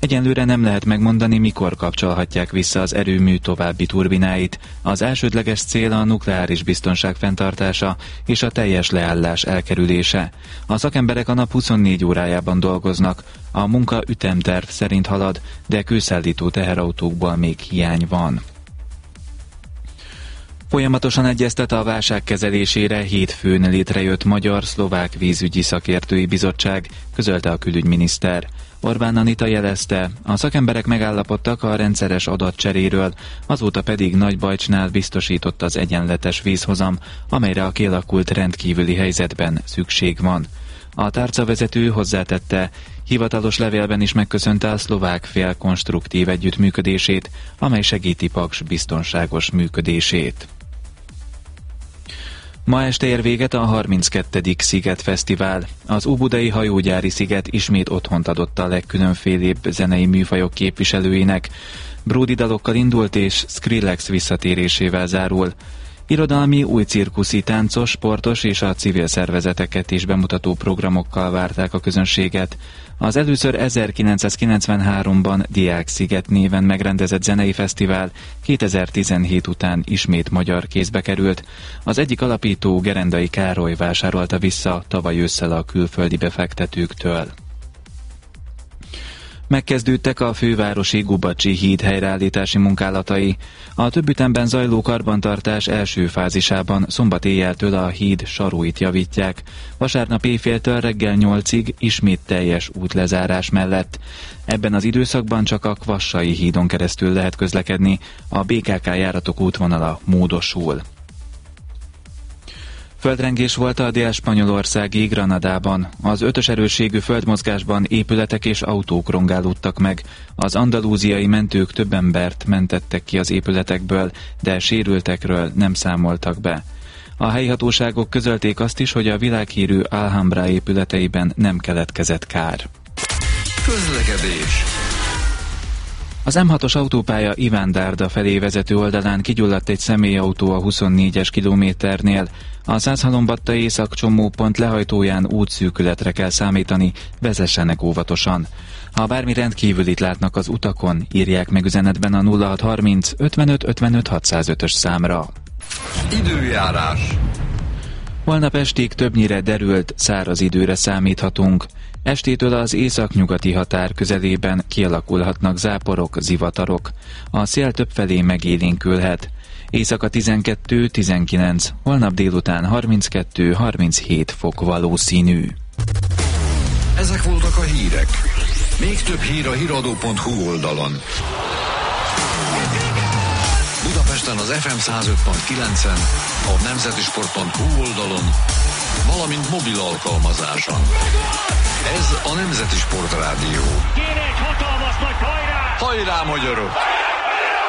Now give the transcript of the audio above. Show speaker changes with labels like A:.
A: Egyenlőre nem lehet megmondani, mikor kapcsolhatják vissza az erőmű további turbináit. Az elsődleges cél a nukleáris biztonság fenntartása és a teljes leállás elkerülése. A szakemberek a nap 24 órájában dolgoznak. A munka ütemterv szerint halad, de kőszállító teherautókból még hiány van. Folyamatosan egyeztet a válság kezelésére hétfőn létrejött magyar-szlovák vízügyi szakértői bizottság, közölte a külügyminiszter. Orbán Anita jelezte, a szakemberek megállapodtak a rendszeres adatcseréről, azóta pedig Nagybajcsnál biztosított az egyenletes vízhozam, amelyre a kialakult rendkívüli helyzetben szükség van. A tárcavezető hozzátette, hivatalos levélben is megköszönte a szlovák fél konstruktív együttműködését, amely segíti Paks biztonságos működését. Ma este ér véget a 32. Sziget Fesztivál. Az óbudai hajógyári sziget ismét otthont adott a legkülönfélébb zenei műfajok képviselőinek. Bródi dalokkal indult és Skrillex visszatérésével zárul. Irodalmi, új cirkuszi, táncos, sportos és a civil szervezeteket is bemutató programokkal várták a közönséget. Az először 1993-ban Diák-sziget néven megrendezett zenei fesztivál 2017 után ismét magyar kézbe került. Az egyik alapító, Gerendai Károly vásárolta vissza tavaly ősszel a külföldi befektetőktől. Megkezdődtek a fővárosi Gubacsi híd helyreállítási munkálatai. A több ütemben zajló karbantartás első fázisában szombat éjjeltől a híd saróit javítják. Vasárnap éjféltől reggel 8-ig ismét teljes útlezárás mellett. Ebben az időszakban csak a Kvassai hídon keresztül lehet közlekedni, a BKK járatok útvonala módosul. Földrengés volt a dél-spanyolországi Granadában. Az 5-ös erősségű földmozgásban épületek és autók rongálódtak meg. Az andalúziai mentők több embert mentettek ki az épületekből, de sérültekről nem számoltak be. A helyi hatóságok közölték azt is, hogy a világhírű Alhambra épületeiben nem keletkezett kár.
B: Közlekedés.
A: Az M6-os autópálya Iván-Dárda felé vezető oldalán kigyulladt egy személyautó a 24-es kilométernél. A Szászhalombatta északcsomópont lehajtóján útszűkületre kell számítani, vezessenek óvatosan. Ha bármi rendkívülit látnak az utakon, írják meg üzenetben a 0630 55 55 605-ös számra.
B: Időjárás.
A: Holnap estig többnyire derült, száraz időre számíthatunk. Estétől az északnyugati határ közelében kialakulhatnak záporok, zivatarok. A szél többfelé megélénkülhet. Éjszaka 12-19, holnap délután 32-37 fok valószínű.
B: Ezek voltak a hírek. Még több hír a hiradó.hu oldalon. Budapesten az FM 105.9-en, a nemzetisport.hu oldalon, valamint mobil alkalmazáson. Ez a Nemzeti Sport Rádió.
C: Kéne egy hatalmas nagy hajrá!
B: Hajrá, magyarok!